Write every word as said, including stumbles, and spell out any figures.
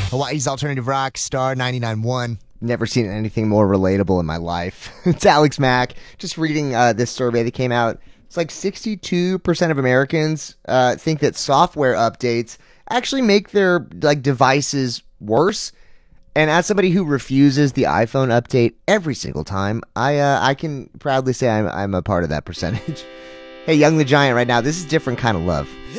Hawaii's alternative rock, Star ninety-nine point one. Never seen anything more relatable in my life. It's Alex Mack. Just reading uh, this survey that came out. It's like sixty-two percent of Americans uh, think that software updates actually make their like devices worse. And as somebody who refuses the iPhone update every single time, I uh, I can proudly say I'm I'm a part of that percentage. Hey, Young the Giant right now. This is Different Kind of Love.